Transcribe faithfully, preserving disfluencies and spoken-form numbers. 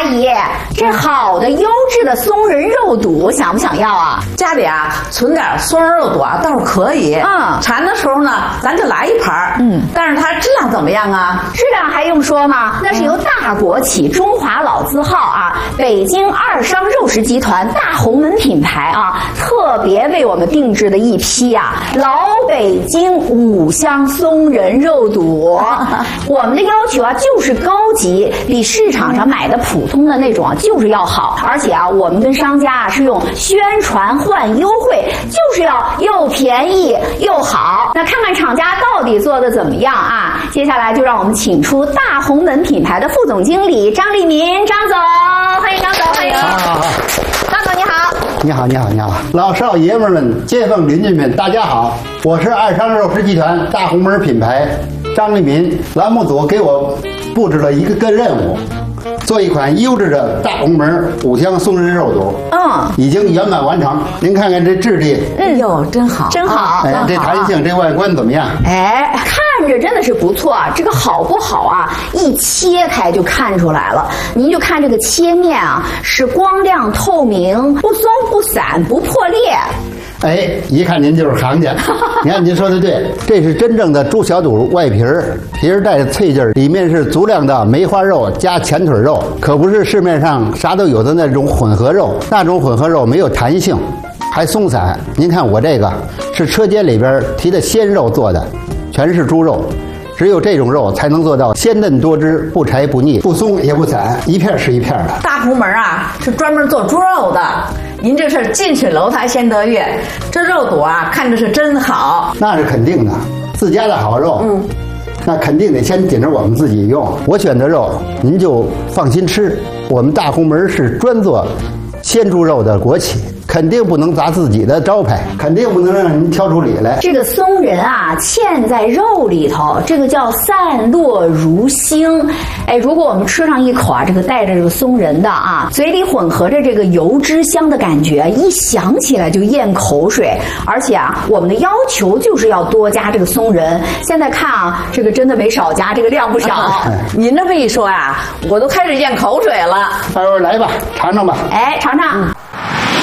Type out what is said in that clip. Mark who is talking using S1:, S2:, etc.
S1: 姨，这好的优质的松仁肉肚想不想要啊？
S2: 家里啊存点松仁肉肚啊倒是可以。嗯，馋的时候呢，咱就来一盘。嗯，但是它质量怎么样啊？
S1: 质量还用说吗？那是由大国企中华老字号啊，北京二商肉食集团大红门品牌啊，特别为我们定制的一批啊老北京五香松仁肉肚。我们的要求啊就是高级，比市场上买的普通的那种啊就是要好，而且啊我们跟商家啊是用宣传换优惠，就是要又便宜又好。那看看厂家到底做的怎么样啊？接下来就让我们请出大红门品牌的副总经理张立民，张总，欢迎张总，欢迎。
S3: 好好好，
S1: 张总你好。
S3: 你好，你好，你好，老少爷们们、街坊邻居们，大家好，我是二商肉食集团大红门品牌张立民。栏目组给我布置了一个个任务，做一款优质的大红门五香松仁肉肚。嗯，已经圆满完成。您看看这质地，
S2: 嗯哟，真好，
S1: 真好。
S3: 哎，这弹性，这外观怎么样？
S1: 哎，看着真的是不错。这个好不好啊？一切开就看出来了。您就看这个切面啊，是光亮透明，不松不散，不破裂。
S3: 哎，一看您就是行家。你看您说的对，这是真正的猪小肚外皮儿，皮儿带着脆劲儿，里面是足量的梅花肉加前腿肉，可不是市面上啥都有的那种混合肉，那种混合肉没有弹性，还松散。您看我这个是车间里边提的鲜肉做的，全是猪肉。只有这种肉才能做到鲜嫩多汁，不柴不腻，不松也不散，一片是一片的。
S2: 大红门啊是专门做猪肉的，您这是近水楼台先得月，这肉肚啊看着是真好。
S3: 那是肯定的，自家的好肉，嗯，那肯定得先紧着我们自己用。我选的肉您就放心吃，我们大红门是专做鲜猪肉的国企，肯定不能砸自己的招牌，肯定不能让人挑出理来。
S1: 这个松仁啊嵌在肉里头，这个叫散落如星。哎，如果我们吃上一口啊，这个带着这个松仁的啊，嘴里混合着这个油脂香的感觉，一想起来就咽口水。而且啊，我们的要求就是要多加这个松仁。现在看啊，这个真的没少加，这个量不少。
S2: 您这么一说啊，我都开始咽口水了。
S3: 待会儿来吧，尝尝吧。
S1: 哎，尝尝。